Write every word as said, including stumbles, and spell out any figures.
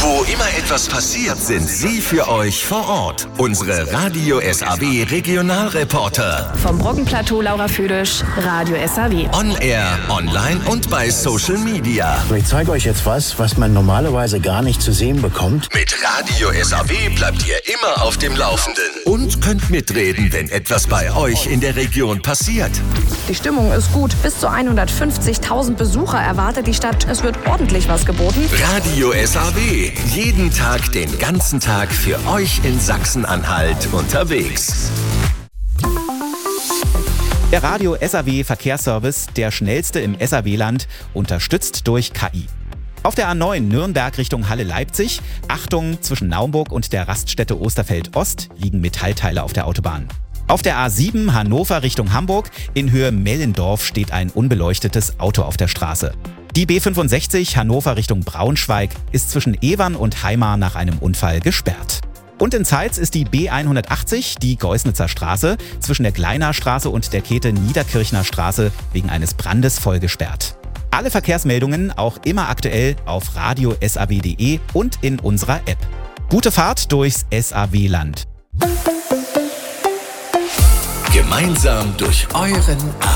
Wo immer etwas passiert, sind sie für euch vor Ort. Unsere Radio S A W Regionalreporter. Vom Brockenplateau Laura Füdisch, Radio S A W. On Air, online und bei Social Media. Ich zeige euch jetzt was, was man normalerweise gar nicht zu sehen bekommt. Mit Radio S A W bleibt ihr immer auf dem Laufenden. Und könnt mitreden, wenn etwas bei euch in der Region passiert. Die Stimmung ist gut. Bis zu hundertfünfzigtausend Besucher erwartet die Stadt. Es wird ordentlich was geboten. Radio S A W. Jeden Tag, den ganzen Tag für euch in Sachsen-Anhalt unterwegs. Der Radio S A W Verkehrsservice, der schnellste im S A W-Land, unterstützt durch K I. Auf der A neun Nürnberg Richtung Halle-Leipzig, Achtung, zwischen Naumburg und der Raststätte Osterfeld-Ost liegen Metallteile auf der Autobahn. Auf der A sieben Hannover Richtung Hamburg, in Höhe Mellendorf steht ein unbeleuchtetes Auto auf der Straße. Die B fünfundsechzig Hannover Richtung Braunschweig ist zwischen Evern und Heimar nach einem Unfall gesperrt. Und in Zeitz ist die B hundertachtzig, die Geusnitzer Straße, zwischen der Gleiner Straße und der Kete Niederkirchner Straße wegen eines Brandes voll gesperrt. Alle Verkehrsmeldungen auch immer aktuell auf radio S A W punkt de und in unserer App. Gute Fahrt durchs S A W-Land. Gemeinsam durch euren